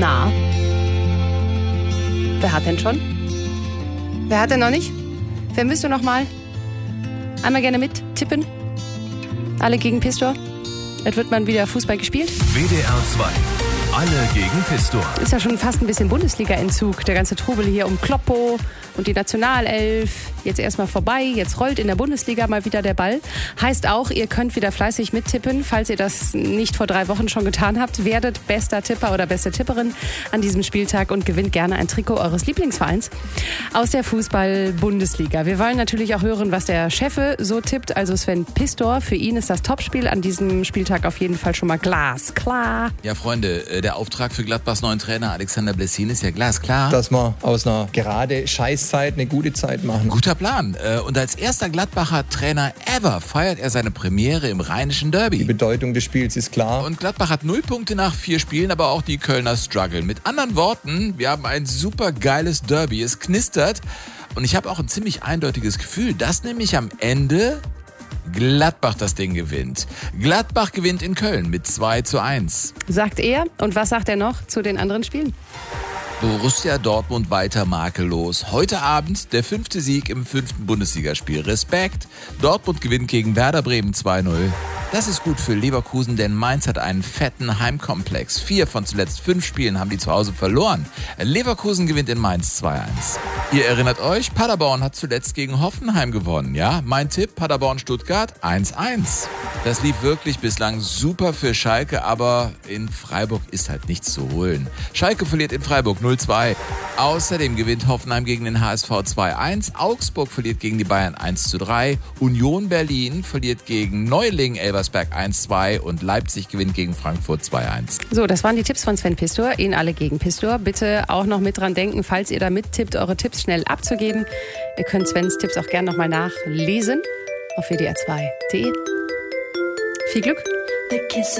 Na? Wer hat denn schon? Wer hat denn noch nicht? Wer müsste noch mal? Einmal gerne mit tippen. Alle gegen Pistor. Es wird mal wieder Fußball gespielt. WDR 2. Alle gegen Pistor. Ist ja schon fast ein bisschen Bundesliga-Entzug. Der ganze Trubel hier um Kloppo und die Nationalelf. Jetzt erstmal vorbei. Jetzt rollt in der Bundesliga mal wieder der Ball. Heißt auch, ihr könnt wieder fleißig mittippen. Falls ihr das nicht vor 3 Wochen schon getan habt, werdet bester Tipper oder beste Tipperin an diesem Spieltag und gewinnt gerne ein Trikot eures Lieblingsvereins aus der Fußball-Bundesliga. Wir wollen natürlich auch hören, was der Chefe so tippt. Also Sven Pistor. Für ihn ist das Topspiel an diesem Spieltag auf jeden Fall schon mal glasklar. Ja, Freunde, der Auftrag für Gladbachs neuen Trainer Alexander Blessin ist ja glasklar. Dass wir aus einer gerade Scheißzeit eine gute Zeit machen. Guter Plan. Und als erster Gladbacher Trainer ever feiert er seine Premiere im rheinischen Derby. Die Bedeutung des Spiels ist klar. Und Gladbach hat 0 Punkte nach 4 Spielen, aber auch die Kölner strugglen. Mit anderen Worten, wir haben ein super geiles Derby. Es knistert. Und ich habe auch ein ziemlich eindeutiges Gefühl, dass nämlich am Ende Gladbach das Ding gewinnt. Gladbach gewinnt in Köln mit 2:1. Sagt er. Und was sagt er noch zu den anderen Spielen? Borussia Dortmund weiter makellos. Heute Abend der 5. Sieg im 5. Bundesligaspiel. Respekt. Dortmund gewinnt gegen Werder Bremen 2:0. Das ist gut für Leverkusen, denn Mainz hat einen fetten Heimkomplex. 4 von zuletzt 5 Spielen haben die zu Hause verloren. Leverkusen gewinnt in Mainz 2:1. Ihr erinnert euch, Paderborn hat zuletzt gegen Hoffenheim gewonnen, ja? Mein Tipp, Paderborn-Stuttgart 1:1. Das lief wirklich bislang super für Schalke, aber in Freiburg ist halt nichts zu holen. Schalke verliert in Freiburg 0:2. Außerdem gewinnt Hoffenheim gegen den HSV 2:1. Augsburg verliert gegen die Bayern 1:3. Union Berlin verliert gegen Neuling Elversberg 1:2 und Leipzig gewinnt gegen Frankfurt 2:1. So, das waren die Tipps von Sven Pistor. Ihnen alle gegen Pistor. Bitte auch noch mit dran denken, falls ihr da mittippt, eure Tipps schnell abzugeben. Ihr könnt Svens Tipps auch gerne nochmal nachlesen auf wdr2.de. Viel Glück!